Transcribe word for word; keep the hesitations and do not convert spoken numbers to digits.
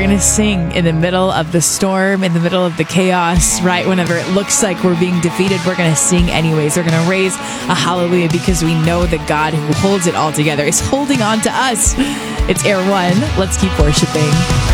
going to sing in the middle of the storm, in the middle of the chaos, right? Whenever it looks like we're being defeated, we're going to sing anyways. We're going to raise a hallelujah because we know the God who holds it all together is holding on to us. It's Air One. Let's keep worshiping.